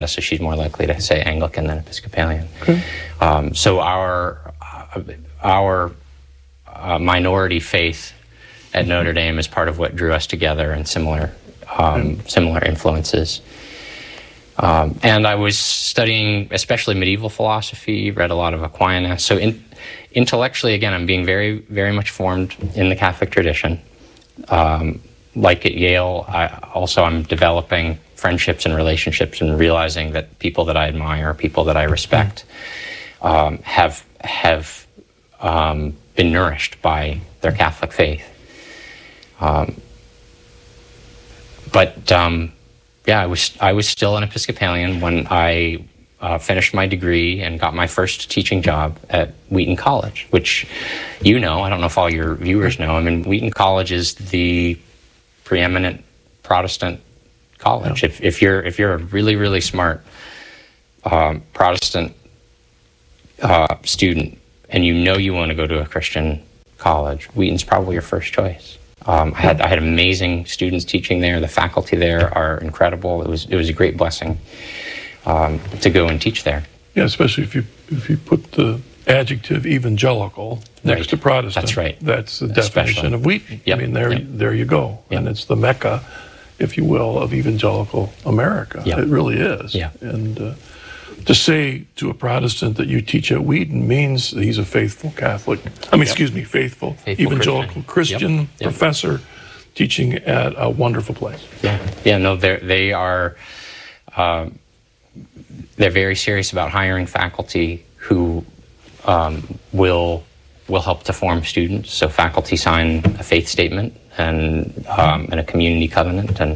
so she's more likely to say Anglican than Episcopalian. Okay. So our minority faith at Notre Dame is part of what drew us together, and similar influences. And I was studying especially medieval philosophy, read a lot of Aquinas. So intellectually, again, I'm being very, very much formed in the Catholic tradition. Like at Yale, I'm developing friendships and relationships and realizing that people that I admire, people that I respect, have been nourished by their Catholic faith. I was still an Episcopalian when I finished my degree and got my first teaching job at Wheaton College, which I don't know if all your viewers know. I mean, Wheaton College is the preeminent Protestant college. Yeah. If you're a really, really smart Protestant student and you want to go to a Christian college, Wheaton's probably your first choice. I had amazing students teaching there. The faculty there are incredible. It was a great blessing to go and teach there. Yeah, especially if you put the adjective evangelical next to Protestant. That's right. That's the definition of Wheaton. Yep. I mean, there you go. Yep. And it's the Mecca, if you will, of evangelical America. Yep. It really is. Yeah. And to say to a Protestant that you teach at Wheaton means that he's a faithful Catholic. Faithful evangelical Christian professor teaching at a wonderful place. Yeah. No, they are. They're very serious about hiring faculty who will help to form students. So faculty sign a faith statement and a community covenant, and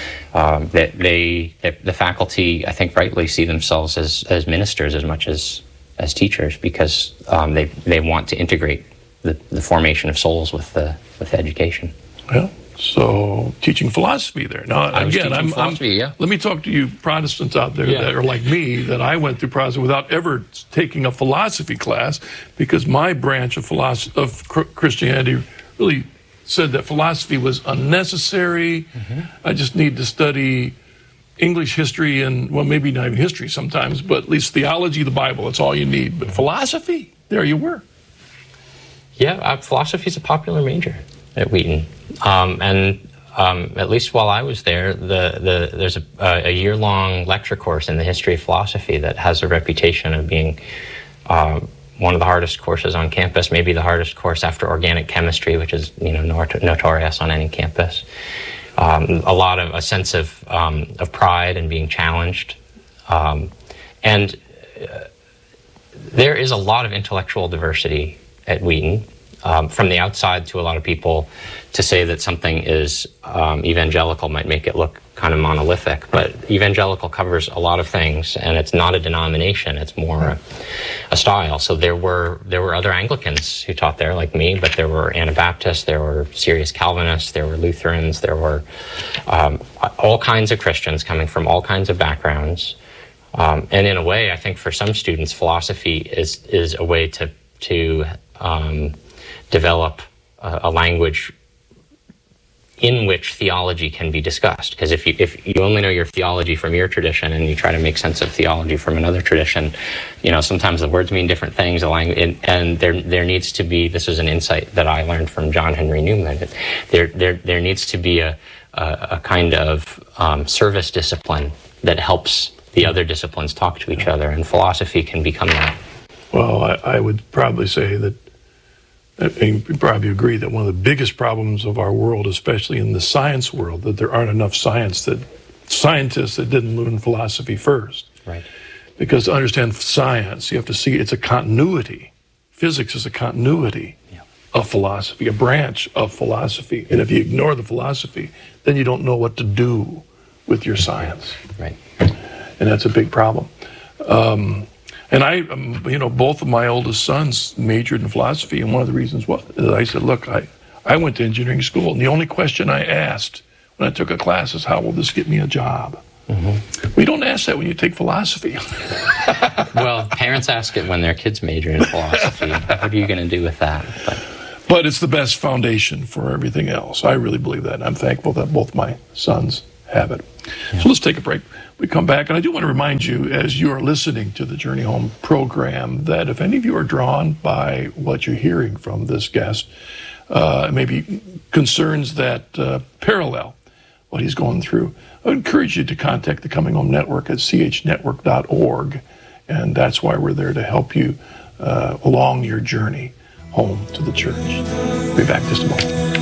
the faculty, I think, rightly see themselves as ministers as much as teachers, because they want to integrate the formation of souls with education. Well, so teaching philosophy there. Now, philosophy. Let me talk to you Protestants out there that are like me, that I went through Protestant without ever taking a philosophy class, because my branch of Christianity really said that philosophy was unnecessary. Mm-hmm. I just need to study English history and, well, maybe not even history sometimes, but at least theology, the Bible, that's all you need. But philosophy, there you were. Yeah, philosophy is a popular major at Wheaton. At least while I was there, there's a year-long lecture course in the history of philosophy that has a reputation of being one of the hardest courses on campus, maybe the hardest course after organic chemistry, which is notorious on any campus. A sense of pride and being challenged, and there is a lot of intellectual diversity at Wheaton. From the outside, to a lot of people, to say that something is evangelical might make it look kind of monolithic, but evangelical covers a lot of things, and it's not a denomination, it's more a style. So there were other Anglicans who taught there, like me, but there were Anabaptists, there were serious Calvinists, there were Lutherans, there were all kinds of Christians coming from all kinds of backgrounds. And in a way, I think for some students, philosophy is a way to develop a language in which theology can be discussed. Because if you only know your theology from your tradition and you try to make sense of theology from another tradition, sometimes the words mean different things. And there needs to be, this is an insight that I learned from John Henry Newman, there needs to be a kind of service discipline that helps the other disciplines talk to each other, and philosophy can become that. Well, I would probably say that, and you probably agree that one of the biggest problems of our world, especially in the science world, that there aren't enough scientists that didn't learn philosophy first. Right. Because to understand science, you have to see it's a continuity. Physics is a continuity of philosophy, a branch of philosophy. And if you ignore the philosophy, then you don't know what to do with your science. Right. And that's a big problem. And I, both of my oldest sons majored in philosophy, and one of the reasons was I said, look, I went to engineering school, and the only question I asked when I took a class is, how will this get me a job? Mm-hmm. We don't ask that when you take philosophy. Well, parents ask it when their kids major in philosophy. What are you going to do with that? But it's the best foundation for everything else. I really believe that, and I'm thankful that both my sons have it. So let's take a break. We come back, and I do want to remind you, as you are listening to the Journey Home program, that if any of you are drawn by what you're hearing from this guest, maybe concerns that parallel what he's going through, I would encourage you to contact the Coming Home Network at chnetwork.org, and that's why we're there to help you along your journey home to the church. We'll be back just a moment.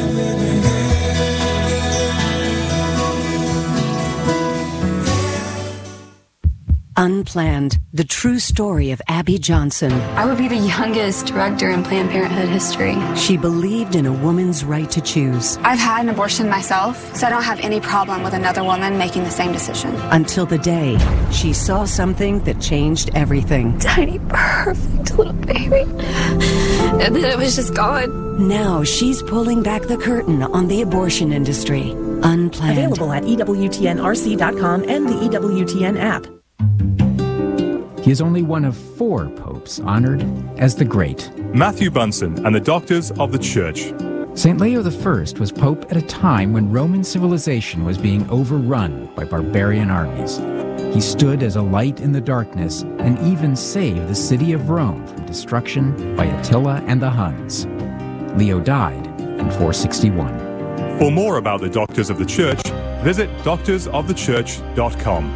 Unplanned, the true story of Abby Johnson. I would be the youngest director in Planned Parenthood history. She believed in a woman's right to choose. I've had an abortion myself, so I don't have any problem with another woman making the same decision. Until the day she saw something that changed everything. Tiny, perfect little baby. And then it was just gone. Now she's pulling back the curtain on the abortion industry. Unplanned. Available at EWTNRC.com and the EWTN app. He is only one of 4 popes honored as the Great. Matthew Bunson and the Doctors of the Church. St. Leo I was pope at a time when Roman civilization was being overrun by barbarian armies. He stood as a light in the darkness and even saved the city of Rome from destruction by Attila and the Huns. Leo died in 461. For more about the Doctors of the Church, visit doctorsofthechurch.com.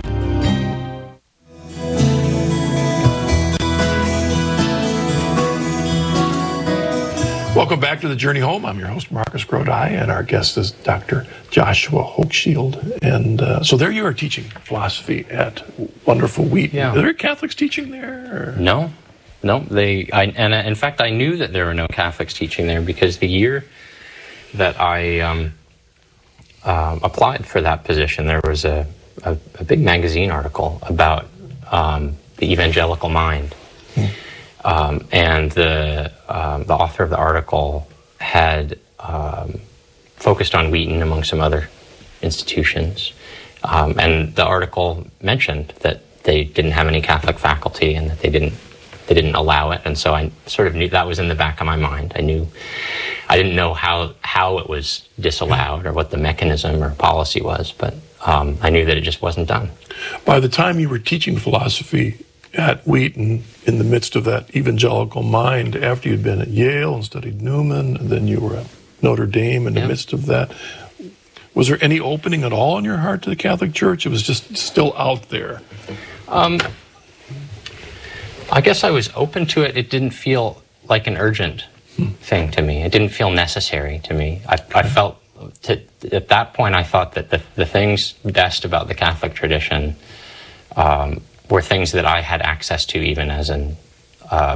Welcome back to the Journey Home. I'm your host, Marcus Grodi, and our guest is Dr. Joshua Hochschild. And so there you are teaching philosophy at wonderful Wheaton. Yeah. Are there Catholics teaching there? Or? No. In fact, I knew that there were no Catholics teaching there because the year that I applied for that position, there was a big magazine article about the evangelical mind. And the author of the article had focused on Wheaton among some other institutions. And the article mentioned that they didn't have any Catholic faculty and that they didn't allow it. And so I sort of knew that was in the back of my mind. I didn't know how it was disallowed or what the mechanism or policy was, but I knew that it just wasn't done. By the time you were teaching philosophy at Wheaton, in the midst of that evangelical mind, after you'd been at Yale and studied Newman, and then you were at Notre Dame in the midst of that, was there any opening at all in your heart to the Catholic Church? It was just still out there. I guess I was open to it. It didn't feel like an urgent thing to me. It didn't feel necessary to me. I felt, at that point, I thought that the things best about the Catholic tradition were things that I had access to even as a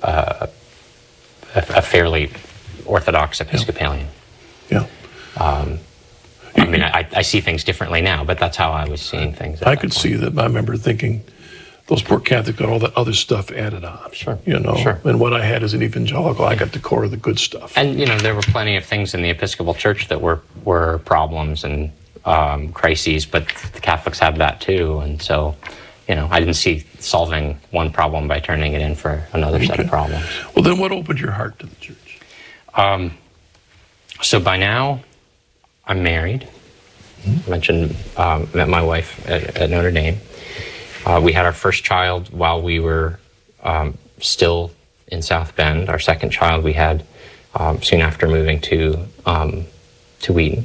fairly Orthodox Episcopalian. Yeah. I mean, I see things differently now, but that's how I was seeing things. I could see that. I remember thinking, those poor Catholics got all that other stuff added on. Sure. You know, sure. And what I had as an evangelical, I got the core of the good stuff. And, you know, there were plenty of things in the Episcopal Church that were problems and crises, but the Catholics have that too. And so, you know, I didn't see solving one problem by turning it in for another set of problems. Well, then what opened your heart to the church? So by now, I'm married. I mentioned, met my wife at Notre Dame. We had our first child while we were still in South Bend. Our second child we had soon after moving to Wheaton.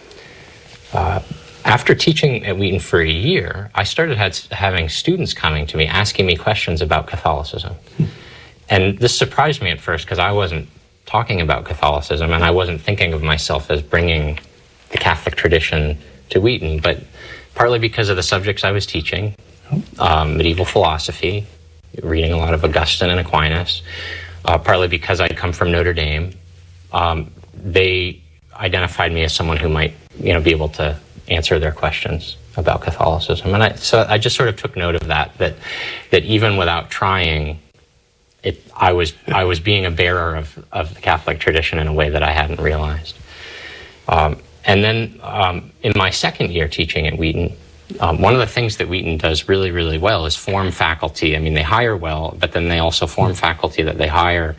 After teaching at Wheaton for a year, I started having students coming to me asking me questions about Catholicism. And this surprised me at first because I wasn't talking about Catholicism and I wasn't thinking of myself as bringing the Catholic tradition to Wheaton, but partly because of the subjects I was teaching, medieval philosophy, reading a lot of Augustine and Aquinas, partly because I'd come from Notre Dame. They identified me as someone who might, you know, be able to answer their questions about Catholicism. And so I just sort of took note of that even without trying, I was being a bearer of the Catholic tradition in a way that I hadn't realized. And then in my second year teaching at Wheaton, one of the things that Wheaton does really, really well is form faculty. I mean, they hire well, but then they also form faculty that they hire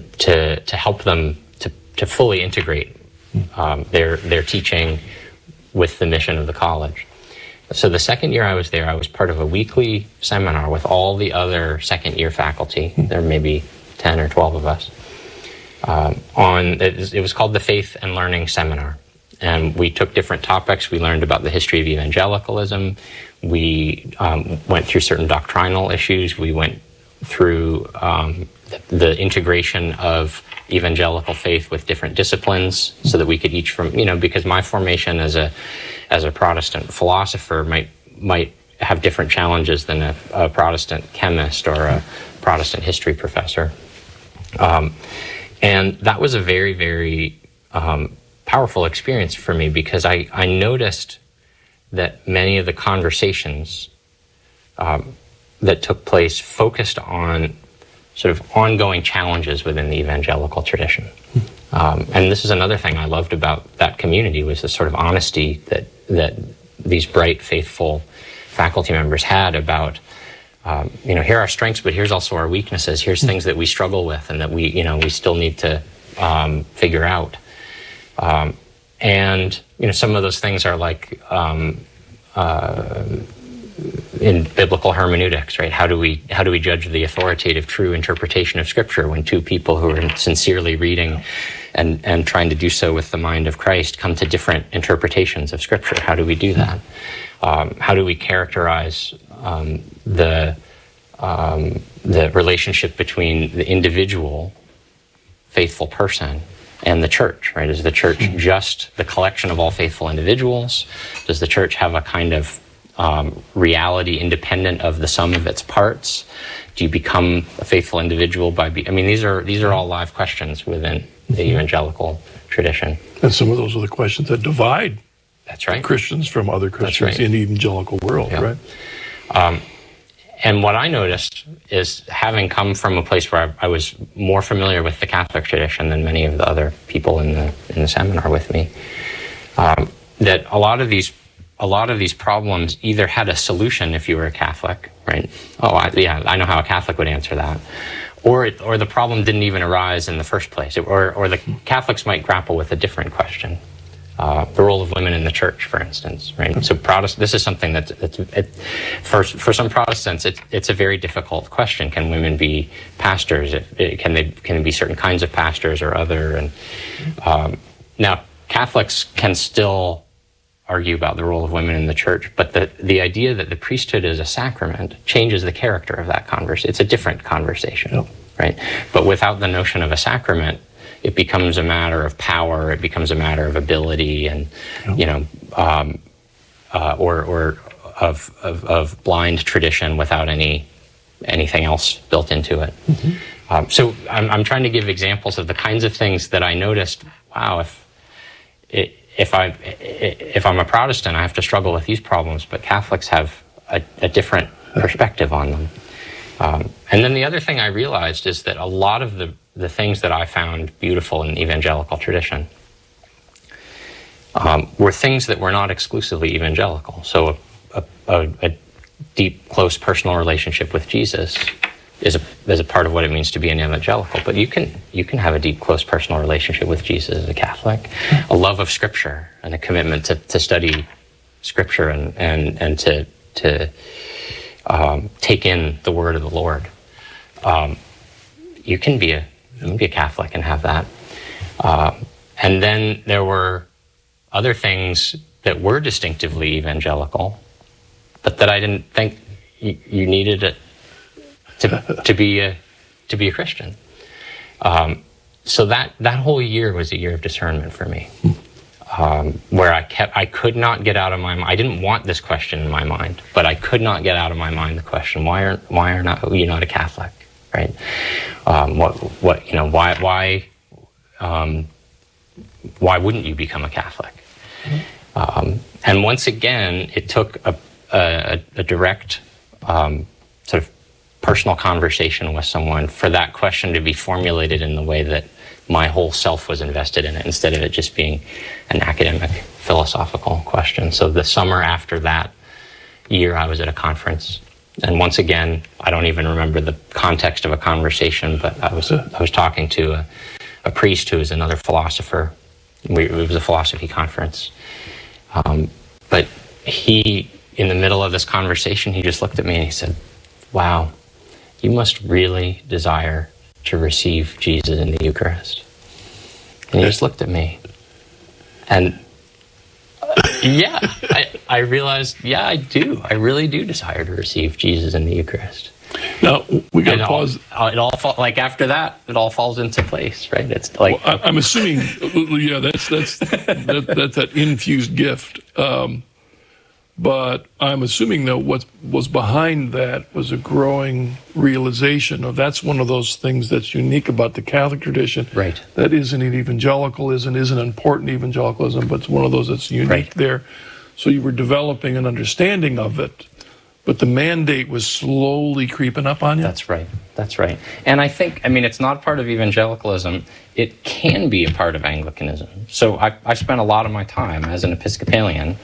to help them to fully integrate their teaching with the mission of the college. So the second year I was there, I was part of a weekly seminar with all the other second-year faculty. There may be 10 or 12 of us. It was called the Faith and Learning Seminar. And we took different topics. We learned about the history of evangelicalism. We went through certain doctrinal issues. We went through the integration of evangelical faith with different disciplines so that we could each because my formation as a Protestant philosopher might have different challenges than a Protestant chemist or a Protestant history professor. And that was a very, very powerful experience for me because I noticed that many of the conversations that took place focused on sort of ongoing challenges within the evangelical tradition. And this is another thing I loved about that community was the sort of honesty that these bright, faithful faculty members had about, here are our strengths, but here's also our weaknesses. Here's things that we struggle with and that we still need to figure out. And some of those things are like in biblical hermeneutics, right? How do we judge the authoritative, true interpretation of Scripture when two people who are sincerely reading and trying to do so with the mind of Christ come to different interpretations of Scripture? How do we do that? How do we characterize the relationship between the individual faithful person and the church, right? Is the church just the collection of all faithful individuals? Does the church have a kind of reality independent of the sum of its parts? Do you become a faithful individual by these are all live questions within the evangelical tradition. And some of those are the questions that divide That's right. Christians from other Christians in the evangelical world, right? And what I noticed is, having come from a place where I was more familiar with the Catholic tradition than many of the other people in the seminar with me, that a lot of these problems either had a solution if you were a Catholic, right? I know how a Catholic would answer that. Or the problem didn't even arise in the first place. Or the Catholics might grapple with a different question. The role of women in the church, for instance, right? So this is something that's for some Protestants, it's a very difficult question. Can women be pastors? Can they be certain kinds of pastors or other? And now Catholics can still argue about the role of women in the church, but the idea that the priesthood is a sacrament changes the character of that conversation. It's a different conversation, right? But without the notion of a sacrament, it becomes a matter of power. It becomes a matter of ability, and or of blind tradition without anything else built into it. Mm-hmm. So I'm trying to give examples of the kinds of things that I noticed. Wow, if I'm a Protestant, I have to struggle with these problems, but Catholics have a different perspective on them. And then the other thing I realized is that a lot of the things that I found beautiful in evangelical tradition were things that were not exclusively evangelical. So a deep, close personal relationship with Jesus is a part of what it means to be an evangelical. But you can have a deep, close personal relationship with Jesus as a Catholic. A love of Scripture and a commitment to study Scripture and to take in the word of the Lord. You can be a Catholic and have that. And then there were other things that were distinctively evangelical, but that I didn't think you needed it to be a Christian. So that whole year was a year of discernment for me, where I could not get out of my mind. I didn't want this question in my mind, but I could not get out of my mind the question: why are you not a Catholic, right? Why wouldn't you become a Catholic? And once again, it took a direct sort of personal conversation with someone for that question to be formulated in the way that my whole self was invested in it, instead of it just being an academic, philosophical question. So the summer after that year, I was at a conference, and once again, I don't even remember the context of a conversation, but I was talking to a priest who is another philosopher. It was a philosophy conference. But he, in the middle of this conversation, he just looked at me and he said, "Wow, you must really desire to receive Jesus in the Eucharist." And he just looked at me. And yeah, I realized, yeah, I do. I really do desire to receive Jesus in the Eucharist. Now, we got to pause. Like after that, it all falls into place, right? It's like, well, I'm assuming, yeah, that's that infused gift. But I'm assuming that what was behind that was a growing realization of that's one of those things that's unique about the Catholic tradition. Right. That isn't an evangelicalism, isn't important evangelicalism, but it's one of those that's unique there. So you were developing an understanding of it, but the mandate was slowly creeping up on you? That's right. That's right. And I think, I mean, it's not part of evangelicalism. It can be a part of Anglicanism. So I spent a lot of my time as an Episcopalian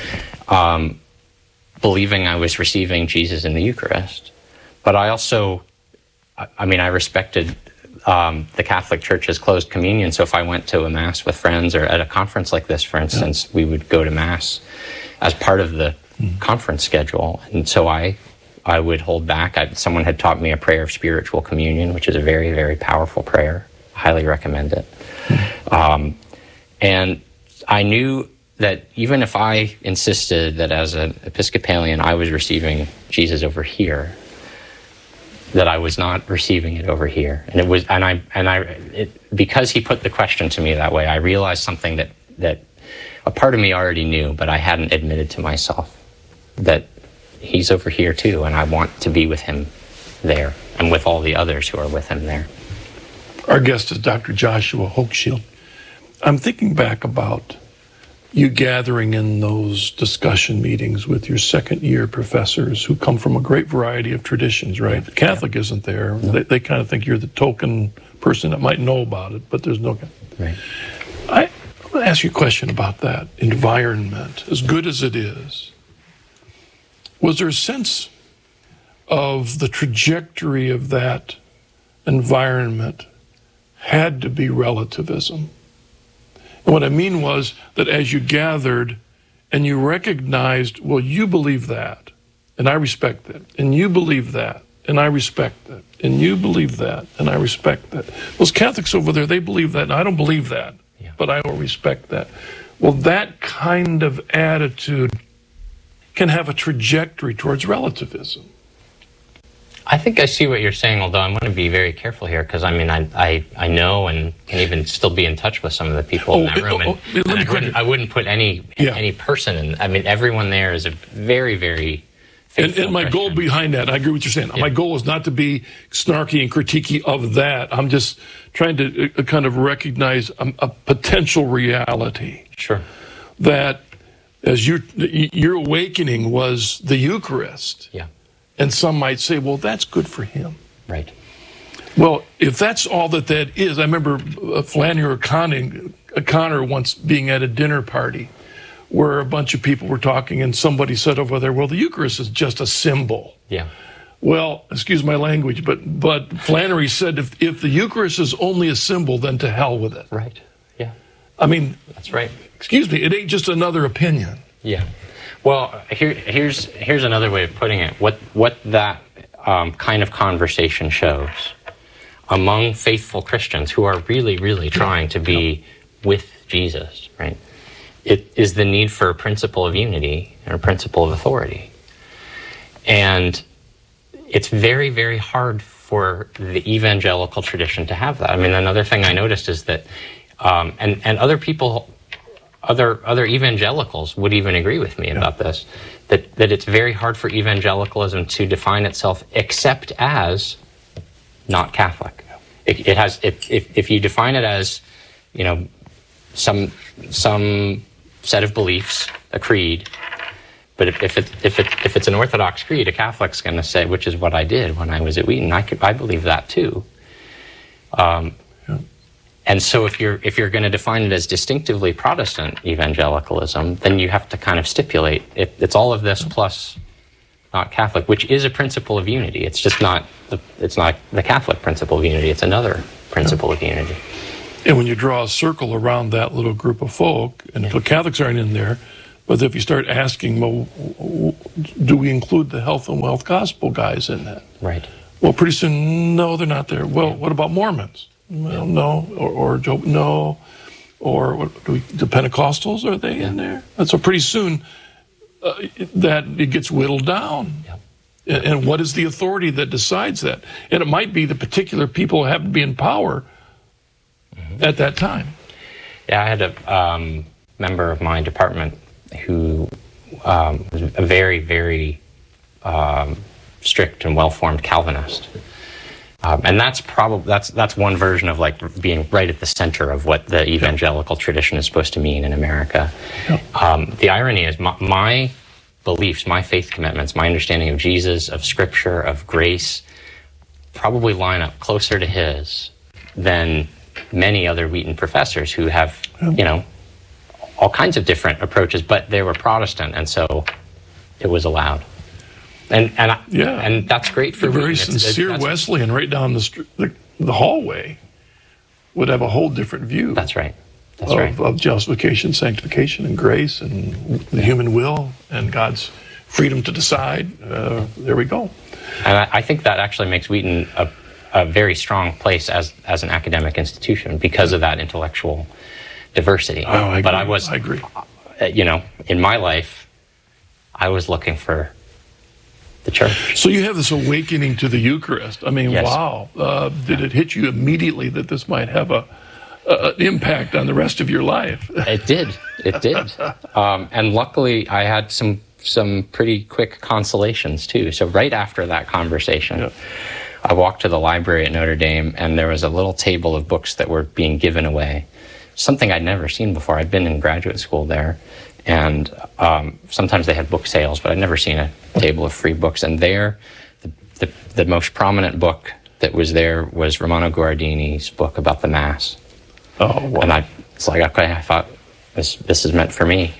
believing I was receiving Jesus in the Eucharist. But I also, I mean, I respected the Catholic Church's closed communion. So if I went to a Mass with friends or at a conference like this, for instance, we would go to Mass as part of the conference schedule. And so I would hold back. Someone had taught me a prayer of spiritual communion, which is a very, very powerful prayer. Highly recommend it. And I knew that even if I insisted that as an Episcopalian I was receiving Jesus over here, that I was not receiving it over here. And it was, because he put the question to me that way, I realized something that a part of me already knew, but I hadn't admitted to myself, that he's over here too, and I want to be with him there, and with all the others who are with him there. Our guest is Dr. Joshua Hochschild. I'm thinking back about you gathering in those discussion meetings with your second-year professors who come from a great variety of traditions, right? The Catholic isn't there. No. They kind of think you're the token person that might know about it, but there's no... Right. I want to ask you a question about that environment. As good as it is, was there a sense of the trajectory of that environment had to be relativism? And what I mean was that as you gathered and you recognized, well, you believe that, and I respect that, and you believe that, and I respect that, and you believe that, and I respect that. Those Catholics over there, they believe that, and I don't believe that, but I will respect that. Well, that kind of attitude can have a trajectory towards relativism. I think I see what you're saying, although I'm going to be very careful here, because I mean, I know and can even still be in touch with some of the people in that room. And I wouldn't put any person in. I mean, everyone there is a very, very faithful and my Christian. Goal behind that, I agree with what you're saying. My goal is not to be snarky and critiquey of that. I'm just trying to kind of recognize a potential reality. Sure. That as your awakening was the Eucharist. Yeah. And some might say, well, that's good for him. Right. Well, if that's all that is, I remember Flannery O'Connor once being at a dinner party where a bunch of people were talking and somebody said over there, well, the Eucharist is just a symbol. Yeah. Well, excuse my language, but Flannery said if the Eucharist is only a symbol, then to hell with it. Right. Yeah. I mean, that's right. Excuse me, it ain't just another opinion. Yeah. Well, here's another way of putting it. What that kind of conversation shows among faithful Christians who are really, really trying to be with Jesus, right? It is the need for a principle of unity and a principle of authority. And it's very, very hard for the evangelical tradition to have that. I mean, another thing I noticed is that, and other people... Other evangelicals would even agree with me about this, that it's very hard for evangelicalism to define itself except as not Catholic. It has, if you define it as, you know, some set of beliefs, a creed, but if it's an Orthodox creed, a Catholic's going to say, which is what I did when I was at Wheaton. I believe that too. And so if you're going to define it as distinctively Protestant evangelicalism, then you have to kind of stipulate it's all of this plus not Catholic, which is a principle of unity. It's just not the Catholic principle of unity. It's another principle of unity. And when you draw a circle around that little group of folk, and the Catholics aren't in there, But if you start asking, well, do we include the health and wealth gospel guys in that? Right. Well, pretty soon, no, they're not there. Well, what about Mormons? Well, no. Or no. Or what, the Pentecostals, are they in there? And so pretty soon, that it gets whittled down. Yep. And what is the authority that decides that? And it might be the particular people who happen to be in power at that time. Yeah, I had a member of my department who was a very, very strict and well-formed Calvinist. And that's probably that's one version of like being right at the center of what the evangelical tradition is supposed to mean in America. Yep. The irony is my beliefs, my faith commitments, my understanding of Jesus, of Scripture, of grace, probably line up closer to his than many other Wheaton professors who have, all kinds of different approaches, but they were Protestant, and so it was allowed. And that's great for the very sincere Wesleyan right down the hallway would have a whole different view. That's right. Of justification, sanctification, and grace, and the human will, and God's freedom to decide. There we go. And I think that actually makes Wheaton a very strong place as an academic institution because of that intellectual diversity. Oh, I agree. But I agree. In my life, I was looking for the church. So you have this awakening to the Eucharist. I mean, yes. Wow. Did it hit you immediately that this might have an impact on the rest of your life? It did. And luckily, I had some pretty quick consolations, too. So right after that conversation, I walked to the library at Notre Dame, and there was a little table of books that were being given away, something I'd never seen before. I'd been in graduate school there, and sometimes they had book sales, but I'd never seen a table of free books. And there, the most prominent book that was there was Romano Guardini's book about the Mass. Oh, wow. And it's like, okay, I thought this is meant for me.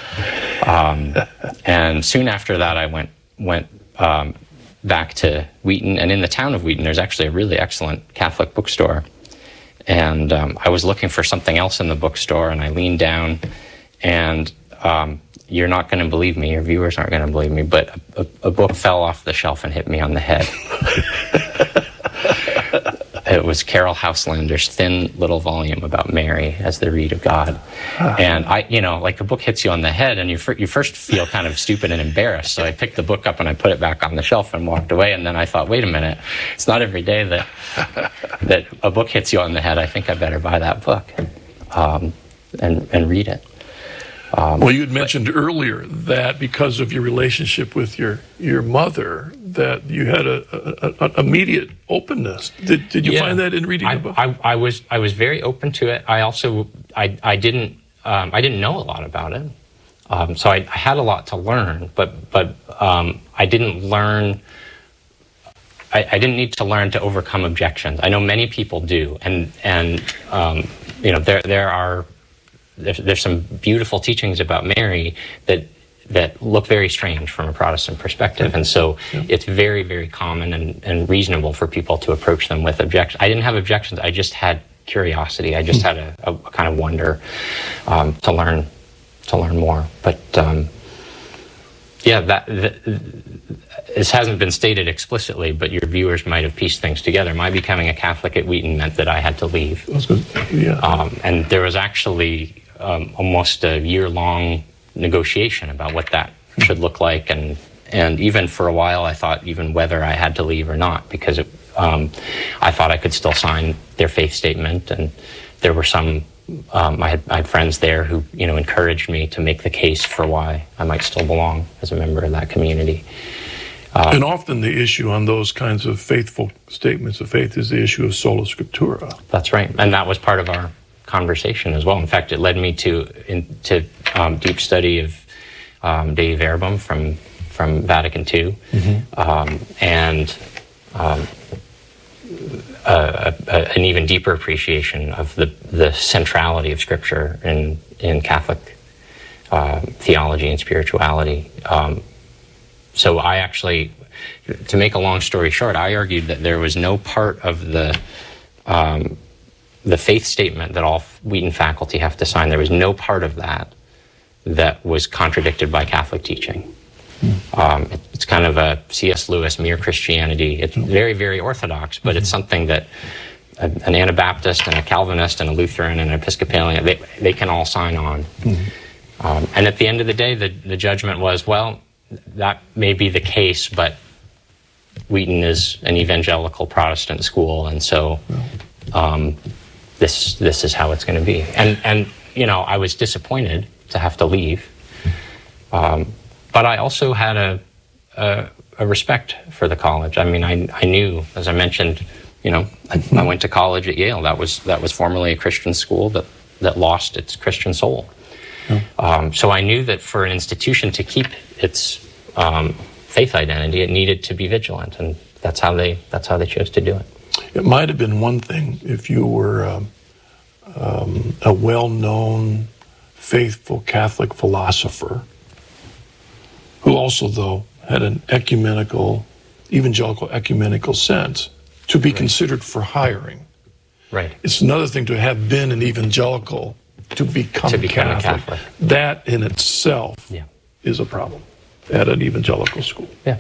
And soon after that, I went back to Wheaton, and in the town of Wheaton, there's actually a really excellent Catholic bookstore. And I was looking for something else in the bookstore, and I leaned down, and you're not going to believe me, your viewers aren't going to believe me, but a book fell off the shelf and hit me on the head. It was Carol Houselander's thin little volume about Mary as the Reed of God. And the book hits you on the head, and you first feel kind of stupid and embarrassed. So I picked the book up and I put it back on the shelf and walked away. And then I thought, wait a minute, it's not every day that a book hits you on the head. I think I better buy that book and read it. Well, you had mentioned earlier that because of your relationship with your mother, that you had an immediate openness. Did you find that in reading the book? I was very open to it. I also I didn't know a lot about it, so I had a lot to learn. But I didn't learn. I didn't need to learn to overcome objections. I know many people do, and there's some beautiful teachings about Mary that look very strange from a Protestant perspective. And so it's very, very common and reasonable for people to approach them with objections. I didn't have objections. I just had curiosity. I just had a kind of wonder to learn more. But this hasn't been stated explicitly, but your viewers might have pieced things together. My becoming a Catholic at Wheaton meant that I had to leave. And there was actually almost a year-long negotiation about what that should look like, and even for a while I thought even whether I had to leave or not, because I thought I could still sign their faith statement, and there were some I had friends there who encouraged me to make the case for why I might still belong as a member of that community. And often the issue on those kinds of faithful statements of faith is the issue of sola scriptura. That's right, and that was part of our conversation as well. In fact, it led me to deep study of Dei Verbum from Vatican II, and an even deeper appreciation of the centrality of Scripture in Catholic theology and spirituality. So I actually, to make a long story short, I argued that there was no part of the faith statement that all Wheaton faculty have to sign. There was no part of that that was contradicted by Catholic teaching. It's kind of a C.S. Lewis mere Christianity. It's very, very orthodox, but it's something that an Anabaptist and a Calvinist and a Lutheran and an Episcopalian, they can all sign on. And at the end of the day, the judgment was, well, that may be the case, but Wheaton is an evangelical Protestant school, and so this is how it's going to be. And you know, I was disappointed to have to leave, but I also had a respect for the college. I mean, I knew, as I mentioned, you know, I went to college at Yale. That was formerly a Christian school that lost its Christian soul. So I knew that for an institution to keep its faith identity, it needed to be vigilant, and that's how they chose to do it. It might have been one thing if you were a well-known, faithful Catholic philosopher who also, though, had an evangelical ecumenical sense to be considered for hiring. Right. It's another thing to have been an evangelical to become a Catholic. That in itself is a problem at an evangelical school. Yeah.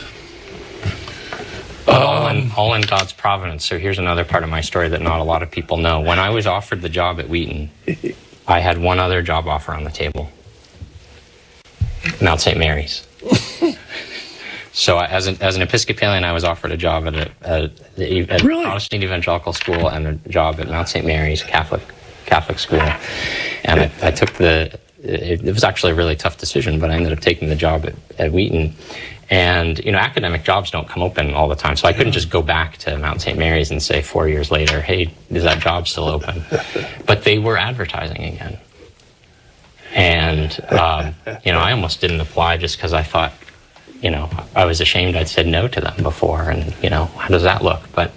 All in God's providence. So here's another part of my story that not a lot of people know. When I was offered the job at Wheaton, I had one other job offer on the table. Mount St. Mary's. So as an Episcopalian, I was offered a job at a Protestant evangelical school and a job at Mount St. Mary's Catholic school. And I took it was actually a really tough decision, but I ended up taking the job at Wheaton. And, you know, academic jobs don't come open all the time. So I couldn't just go back to Mount St. Mary's and say 4 years later, hey, is that job still open? But they were advertising again. And, you know, I almost didn't apply just because I thought, you know, I was ashamed I'd said no to them before. And, you know, how does that look? But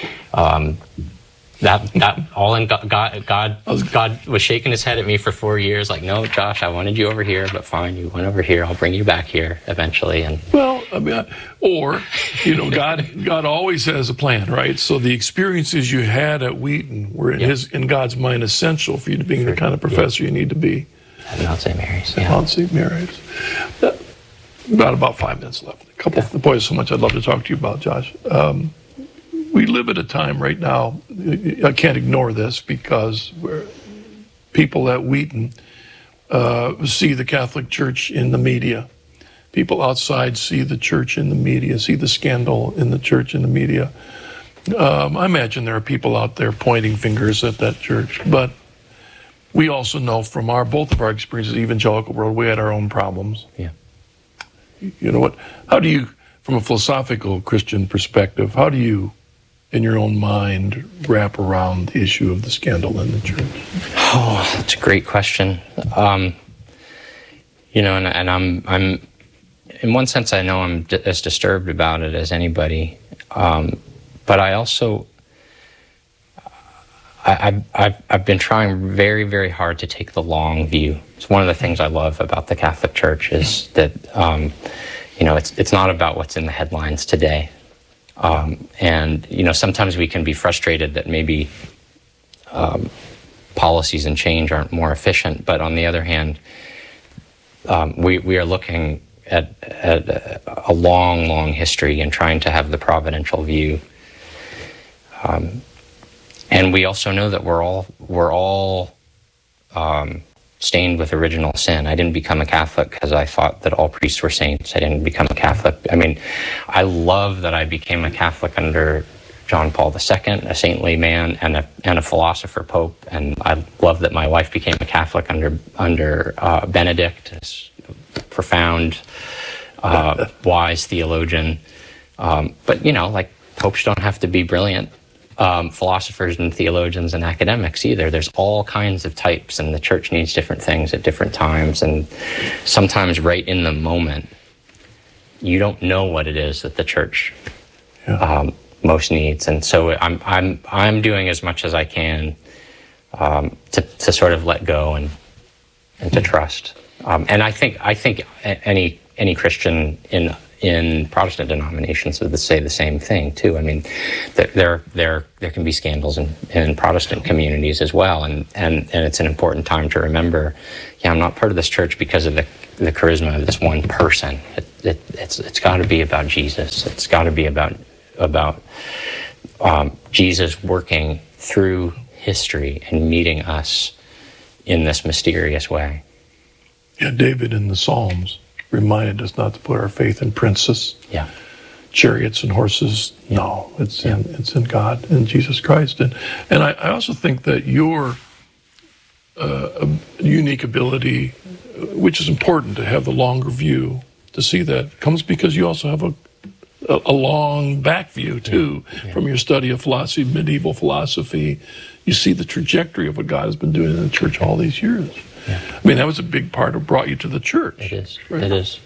that all in God was shaking his head at me for 4 years, like, no, Josh, I wanted you over here, but fine, you went over here. I'll bring you back here eventually. And well, I mean, or you know, God always has a plan, right? So the experiences you had at Wheaton were in God's mind essential for you to be the kind of professor you need to be. At Mount St. Mary's. Mount St. Mary's. About 5 minutes left. A couple of boys, so much I'd love to talk to you about, Josh. We live at a time right now, I can't ignore this, because people at Wheaton see the Catholic Church in the media. People outside see the church in the media, see the scandal in the church in the media. I imagine there are people out there pointing fingers at that church, but we also know from both of our experiences in the evangelical world, we had our own problems. Yeah. You know what? How do you, from a philosophical Christian perspective, how do you, in your own mind, wrap around the issue of the scandal in the church? Oh, that's a great question. You know, and I'm in one sense, I know I'm as disturbed about it as anybody, but I also, I've been trying very, very hard to take the long view. It's one of the things I love about the Catholic Church is that, you know, it's not about what's in the headlines today. And, you know, sometimes we can be frustrated that maybe policies and change aren't more efficient. But on the other hand, we are looking at a long, long history and trying to have the providential view. And we also know that we're all stained with original sin. I didn't become a Catholic because I thought that all priests were saints. I didn't become a Catholic. I mean, I love that I became a Catholic under John Paul II, a saintly man and a philosopher pope, and I love that my wife became a Catholic under Benedict, a profound, wise theologian. But you know, like, popes don't have to be brilliant. Philosophers and theologians and academics either. There's all kinds of types, and the church needs different things at different times, and sometimes right in the moment you don't know what it is that the church most needs. And so I'm doing as much as I can to sort of let go and to trust. And I think any Christian in Protestant denominations that say the same thing too. I mean, there can be scandals in Protestant communities as well, and it's an important time to remember. Yeah, I'm not part of this church because of the charisma of this one person. It's got to be about Jesus. It's got to be about Jesus working through history and meeting us in this mysterious way. Yeah, David in the Psalms reminded us not to put our faith in princes, chariots and horses. Yeah. No, it's in God, in Jesus Christ. And I also think that your unique ability, which is important to have the longer view, to see that, comes because you also have a long back view too, from your study of philosophy, medieval philosophy. You see the trajectory of what God has been doing in the church all these years. Yeah. I mean, that was a big part of brought you to the church. It is. Right? It is.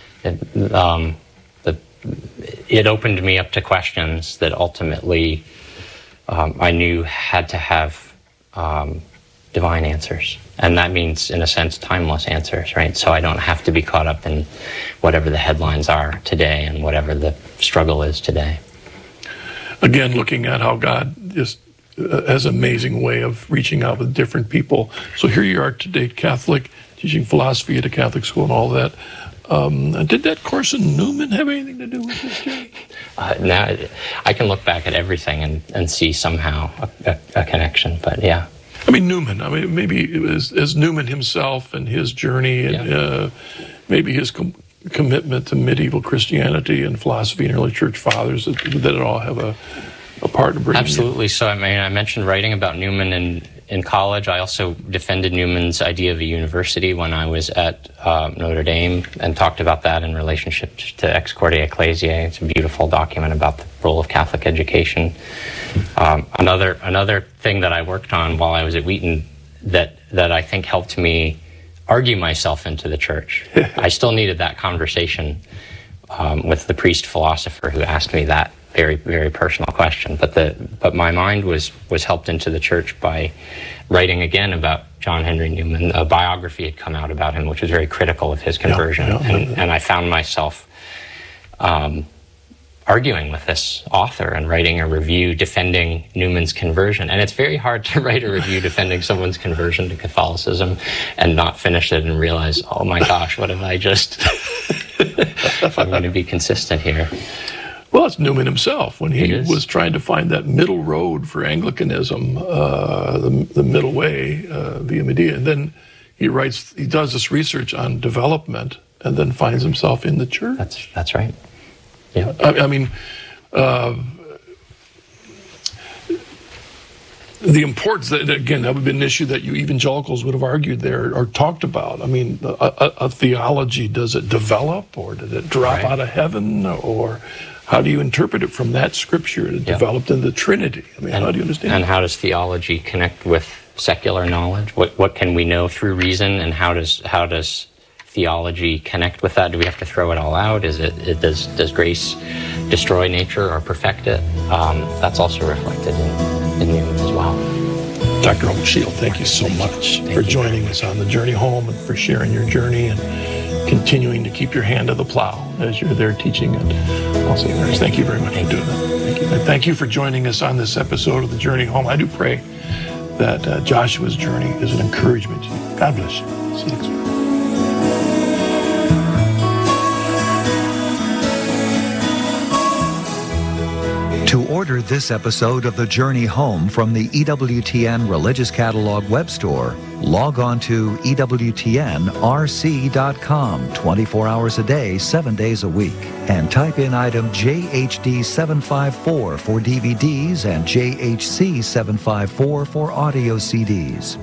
It opened me up to questions that ultimately I knew had to have divine answers. And that means, in a sense, timeless answers, right? So I don't have to be caught up in whatever the headlines are today and whatever the struggle is today. Again, looking at how God just has an amazing way of reaching out with different people. So here you are today, Catholic, teaching philosophy at a Catholic school and all that. Did that course in Newman have anything to do with this, Jay? Now, I can look back at everything and see somehow a connection, but yeah. I mean, Newman, maybe it was as Newman himself and his journey and maybe his commitment to medieval Christianity and philosophy and early church fathers, that it all have a part to bring. Absolutely. So, I mean, I mentioned writing about Newman in college. I also defended Newman's idea of a university when I was at Notre Dame and talked about that in relationship to Ex Corde Ecclesiae. It's a beautiful document about the role of Catholic education. Another thing that I worked on while I was at Wheaton that I think helped me argue myself into the church. I still needed that conversation with the priest philosopher who asked me that very, very personal question. But my mind was helped into the church by writing again about John Henry Newman. A biography had come out about him, which was very critical of his conversion. And I found myself arguing with this author and writing a review defending Newman's conversion. And it's very hard to write a review defending someone's conversion to Catholicism and not finish it and realize, oh my gosh, what have I just... if I'm going to be consistent here. Well, it's Newman himself when he was trying to find that middle road for Anglicanism, the middle way, Via Media. And then he does this research on development and then finds himself in the church. That's right. Yeah. I mean, the importance, again, that would be an issue that you evangelicals would have argued there or talked about. I mean, a theology, does it develop or did it drop out of heaven, or how do you interpret it from that scripture that developed in the Trinity? I mean, how do you understand and how does theology connect with secular knowledge? What can we know through reason, and how does theology connect with that? Do we have to throw it all out? Does grace destroy nature or perfect it? That's also reflected in Newman as well. Dr. Shield, thank you so much for joining us on the journey home and for sharing your journey and continuing to keep your hand to the plow as you're there teaching at All St. Mary's. Thank you very much for doing that. Thank you. And thank you for joining us on this episode of The Journey Home. I do pray that Joshua's journey is an encouragement to you. God bless you. See you next week. To order this episode of The Journey Home from the EWTN Religious Catalog web store, log on to EWTNRC.com 24 hours a day, 7 days a week, and type in item JHD754 for DVDs and JHC754 for audio CDs.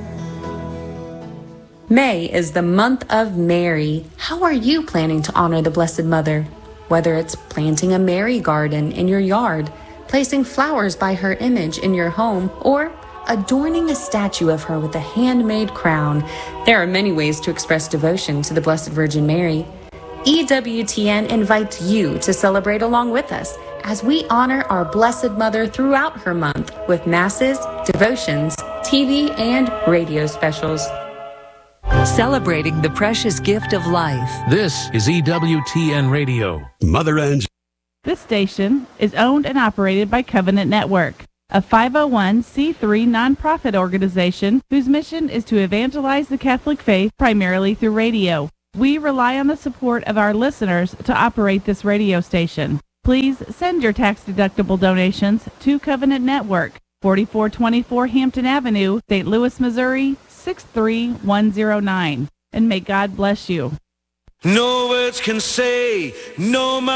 May is the month of Mary. How are you planning to honor the Blessed Mother? Whether it's planting a Mary garden in your yard, placing flowers by her image in your home, or adorning a statue of her with a handmade crown, there are many ways to express devotion to the Blessed Virgin Mary. EWTN invites you to celebrate along with us as we honor our Blessed Mother throughout her month with masses, devotions, TV, and radio specials. Celebrating the precious gift of life. This is EWTN Radio. Mother and... This station is owned and operated by Covenant Network, a 501c3 nonprofit organization whose mission is to evangelize the Catholic faith primarily through radio. We rely on the support of our listeners to operate this radio station. Please send your tax-deductible donations to Covenant Network, 4424 Hampton Avenue, St. Louis, Missouri, 63109. And may God bless you. No words can say, no